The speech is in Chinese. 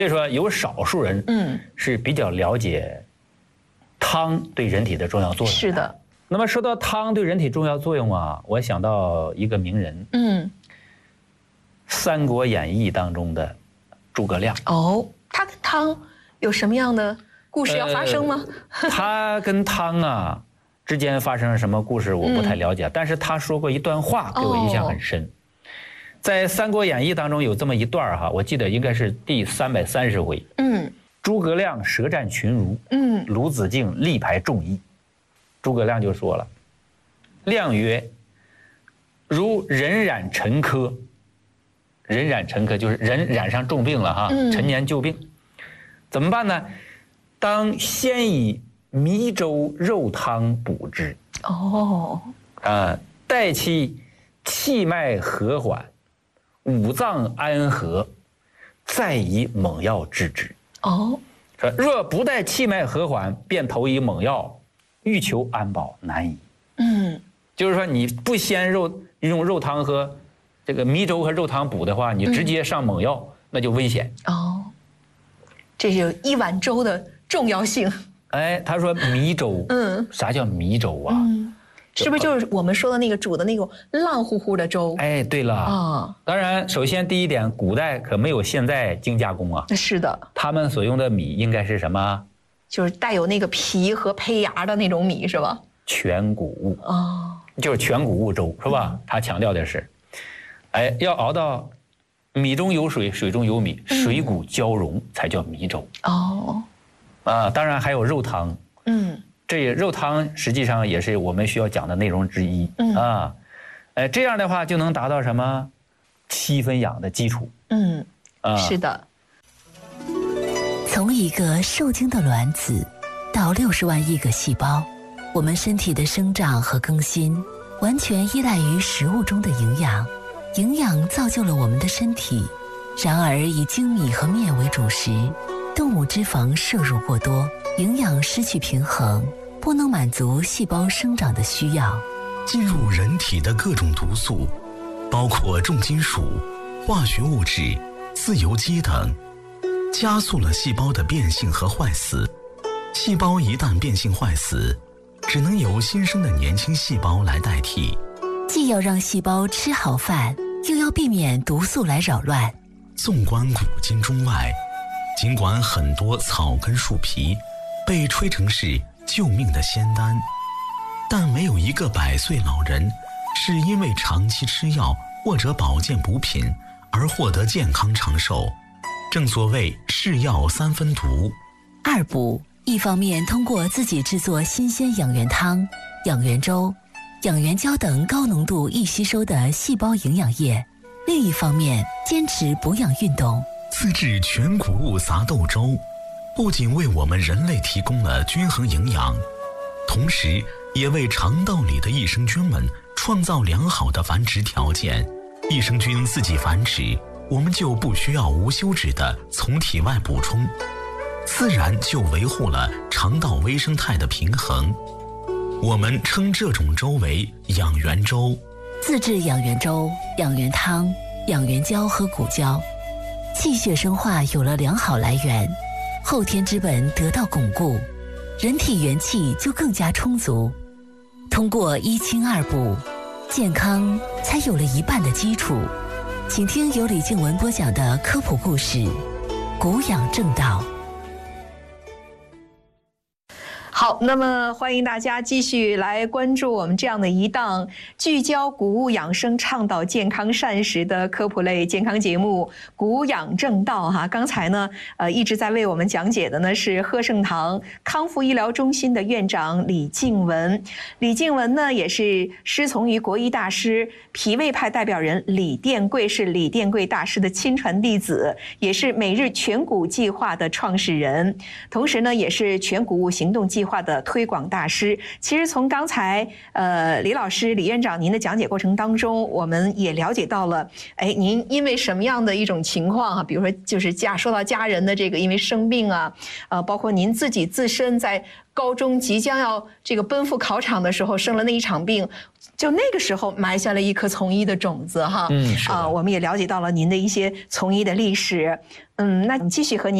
所以说有少数人是比较了解汤对人体的重要作用。 是的。 那么说到汤对人体重要作用啊，我想到一个名人，《三国演义》当中的诸葛亮。 哦，他跟汤有什么样的故事要发生吗？ 他跟汤啊之间发生了什么故事我不太了解，但是他说过一段话给我印象很深。在《三国演义》当中有这么一段哈，我记得应该是第330回。诸葛亮舌战群儒，鲁子敬力排众议。诸葛亮就说了：“亮曰，如人染陈科，人染陈科就是人染上重病了哈，陈年旧病，怎么办呢？当先以糜粥肉汤补之。待其气脉和缓，五脏安和，再以猛药治之。”若不待气脉和缓，便投以猛药，欲求安保难矣。就是说你不先用肉汤和这个糜粥和肉汤补的话，你直接上猛药，那就危险。 这是一碗粥的重要性。 他说糜粥，啥叫糜粥啊？ 是不是就是我们说的那个煮的那种烂乎乎的粥？ 对了当然，首先第一点，古代可没有现在精加工啊。 是的， 他们所用的米应该是什么？ 就是带有那个皮和胚芽的那种米，是吧？ 全谷物就是全谷物粥，是吧？他强调的是，要熬到米中有水，水中有米，水谷交融才叫糜粥。当然还有肉汤。这肉汤实际上也是我们需要讲的内容之一。这样的话就能达到什么7分养的基础。 是的。 从一个受精的卵子到60万亿个细胞，我们身体的生长和更新完全依赖于食物中的营养。营养造就了我们的身体，然而以精米和面为主食，动物脂肪摄入过多，营养失去平衡，不能满足细胞生长的需要。 进入人体的各种毒素，包括重金属、化学物质、自由基等，加速了细胞的变性和坏死。细胞一旦变性坏死，只能由新生的年轻细胞来代替。 既要让细胞吃好饭，又要避免毒素来扰乱。 纵观古今中外，尽管很多草根树皮被吹成是救命的仙丹，但没有一个100岁老人是因为长期吃药或者保健补品而获得健康长寿。正所谓是药3分毒。 二补，一方面通过自己制作新鲜养元汤、养元粥、养元胶等高浓度易吸收的细胞营养液，另一方面坚持补养运动。 自制全谷物杂豆粥，不仅为我们人类提供了均衡营养，同时也为肠道里的益生菌们创造良好的繁殖条件。益生菌自己繁殖，我们就不需要无休止的从体外补充，自然就维护了肠道微生态的平衡。我们称这种粥为养元粥。 自制养元粥、养元汤、养元胶和谷胶，气血生化有了良好来源，后天之本得到巩固，人体元气就更加充足。通过1清2补，健康才有了一半的基础。请听由李静文播讲的科普故事《谷养正道》。 好，那么欢迎大家继续来关注我们这样的一档聚焦谷物养生、倡导健康膳食的科普类健康节目《谷养正道》哈。刚才呢，一直在为我们讲解的呢是贺盛堂康复医疗中心的院长李静文。李静文呢也是师从于国医大师脾胃派代表人李殿贵，是李殿贵大师的亲传弟子，也是每日全谷计划的创始人，同时呢也是全谷物行动计划划的推广大师。其实从刚才李老师、李院长您的讲解过程当中，我们也了解到了，哎，您因为什么样的一种情况啊？比如说就是说到家人的这个因为生病啊，包括您自己自身在高中即将要这个奔赴考场的时候生了那一场病，就那个时候埋下了一颗从医的种子哈。 是的。 我们也了解到了您的一些从医的历史。那你继续和您